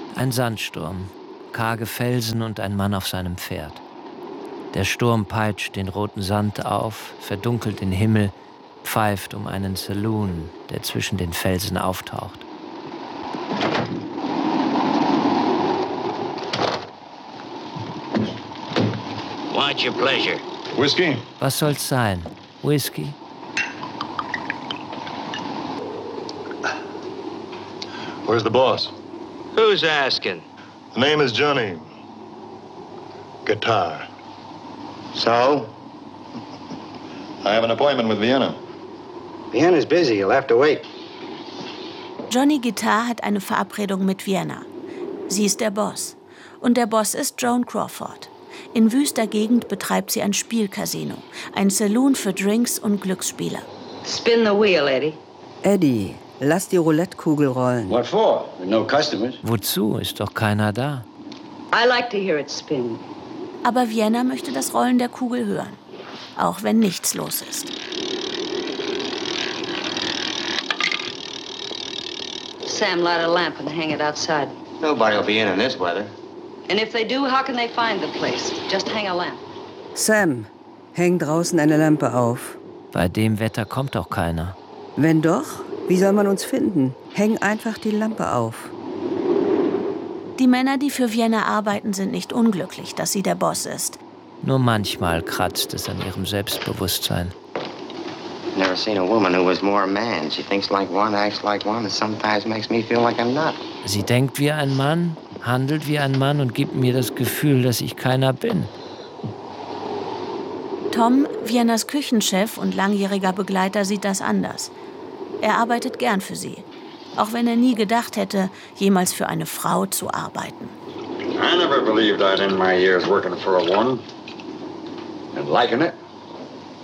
Ein Sandsturm, karge Felsen und ein Mann auf seinem Pferd. Der Sturm peitscht den roten Sand auf, verdunkelt den Himmel, pfeift um einen Saloon, der zwischen den Felsen auftaucht. What's your pleasure? Whiskey? Was soll's sein? Whisky? Where's the boss? Who's asking? The name is Johnny Guitar. So? I have an appointment with Vienna. Vienna's busy. You'll have to wait. Johnny Guitar hat eine Verabredung mit Vienna. Sie ist der Boss. Und der Boss ist Joan Crawford. In wüster Gegend betreibt sie ein Spielcasino. Ein Saloon für Drinks und Glücksspiele. Spin the wheel, Eddie. Eddie, lass die Roulettekugel rollen. What for? There are no customers. Wozu? Ist doch keiner da. I like to hear it spin. Aber Vienna möchte das Rollen der Kugel hören. Auch wenn nichts los ist. Sam, light a lamp and hang it outside. Nobody'll be in this weather. And if they do, how can they find the place? Just hang a lamp. Sam, häng draußen eine Lampe auf. Bei dem Wetter kommt doch keiner. Wenn doch, wie soll man uns finden? Häng einfach die Lampe auf. Die Männer, die für Vienna arbeiten, sind nicht unglücklich, dass sie der Boss ist. Nur manchmal kratzt es an ihrem Selbstbewusstsein. Never seen a woman who was more a man. She thinks like one, acts like one, and sometimes makes me feel like I'm not. Sie denkt wie ein Mann, handelt wie ein Mann und gibt mir das Gefühl, dass ich keiner bin. Tom, Viennas Küchenchef und langjähriger Begleiter, sieht das anders. Er arbeitet gern für sie. Auch wenn er nie gedacht hätte, jemals für eine Frau zu arbeiten. I never believed I'd end my years working for a woman and liking it.